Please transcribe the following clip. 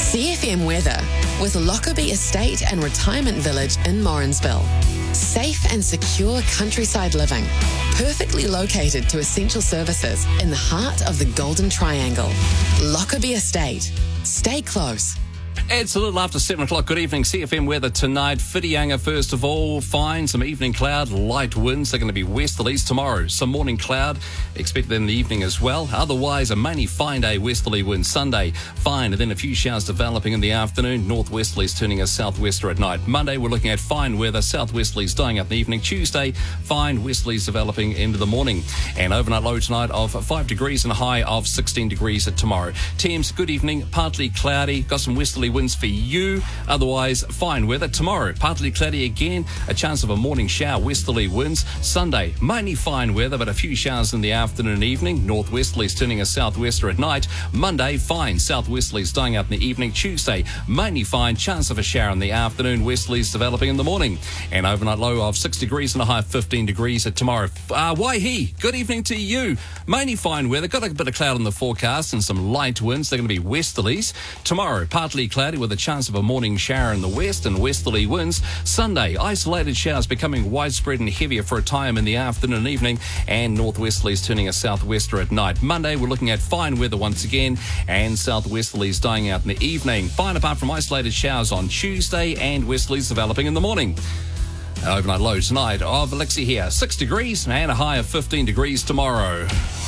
CFM weather with Lockerbie Estate and Retirement Village in Morrinsville. Safe and secure countryside living, perfectly located to essential services in the heart of the Golden Triangle. Lockerbie Estate. Stay close. It's a little after 7 o'clock. Good evening. CFM weather tonight. Whitianga, first of all, fine. Some evening cloud, light winds. They're going to be westerlies tomorrow. Some morning cloud expected in the evening as well. Otherwise, a mainly fine day, westerly winds. Sunday, fine. And then a few showers developing in the afternoon. Northwesterlies turning a southwester at night. Monday, we're looking at fine weather. Southwesterlies dying up in the evening. Tuesday, fine westerlies developing into the morning. And overnight low tonight of 5 degrees and a high of 16 degrees tomorrow. Thames, good evening. Partly cloudy. Got some westerly winds for you. Otherwise, fine weather. Tomorrow, partly cloudy again. A chance of a morning shower, westerly winds. Sunday, mainly fine weather, but a few showers in the afternoon and evening. Northwesterlies turning a southwester at night. Monday, fine. Southwesterlies dying up in the evening. Tuesday, mainly fine. Chance of a shower in the afternoon. Westerlies developing in the morning. And overnight low of 6 degrees and a high of 15 degrees tomorrow. Waihi, good evening to you. Mainly fine weather. Got a bit of cloud in the forecast and some light winds. They're going to be westerlies. Tomorrow, partly cloudy with a chance of a morning shower in the west and westerly winds. Sunday, isolated showers becoming widespread and heavier for a time in the afternoon and evening, and northwesterlies turning a southwester at night. Monday, we're looking at fine weather once again, and southwesterlies dying out in the evening. Fine apart from isolated showers on Tuesday and westerlies developing in the morning. Overnight low tonight of Alexi here, 6 degrees and a high of 15 degrees tomorrow.